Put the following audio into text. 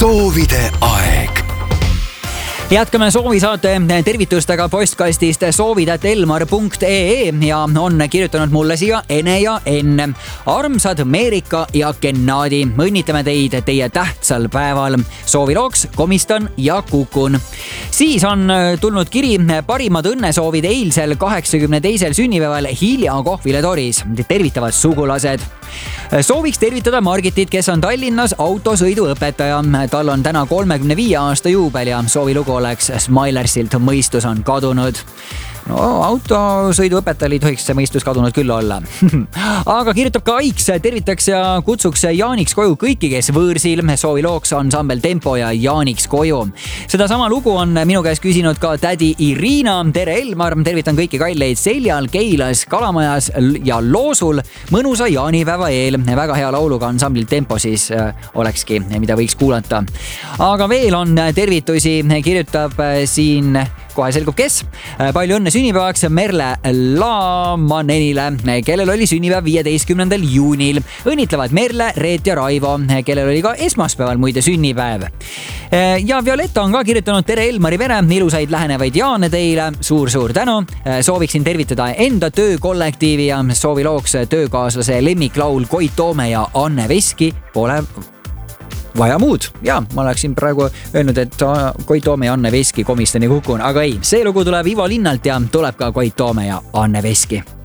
soovide aeg. Jätkame soovisaate tervitustega postkastist soovid@elmar.ee ja on kirjutanud mulle siia Ene ja Enn. Armsad Meerika ja Gennadi, õnnitleme teid teie tähtsal päeval. Soovilooks Komistan ja Kukun. Siis on tulnud kiri parimad õnnesoovid eilsel 82. sünnipäeval Hilja Kohvile toris. Tervitavad sugulased. Sooviks tervitada Margitit, kes on Tallinnas autosõiduõpetaja. Tal on täna 35 aasta juubel ja soovilugu oleks Smilersilt Mõistus on kadunud. No autosõiduõpetajal ei tohiks see mõistus kadunud küll olla. Aga kirjutab ka Aiks, tervitaks ja kutsuks Jaaniks koju kõiki, kes võõrsil. Soovilooks ansambel Tempo ja Jaaniks koju. Seda sama lugu on minu käest küsinud ka tädi Irina. Tere Elmar, tervitan kõiki kalleid Seljal, Keilas, Kalamajas ja Loosul mõnusa jaanipäeva eel. Väga hea lauluga ansamblilt Tempo siis olekski, mida võiks kuulata. Aga veel on tervitusi, kirjutab siin kohe selgub kes. Palju õnne sünnipäevaks Merle Laamanenile, kellel oli sünnipäev 15. juunil. Õnnitlevad Merle, Reet ja Raivo, kellel oli ka esmaspäeval muide sünnipäev. Ja Violetta on ka kirjutanud tere Elmari Vere, ilusaid lähenevaid jaane teile. Suur tänu. Sooviksin tervitada enda töökollektiivi ja soovilooks töökaaslase lemmiklaul Koit Toome ja Anne Veski pole vaja muud. Ja ma oleksin praegu öelnud, et Koit Toome ja Anne Veski Komistani Kukun, aga ei, see lugu tuleb Ivo Linnalt ja tuleb ka Koit Toome ja Anne Veski.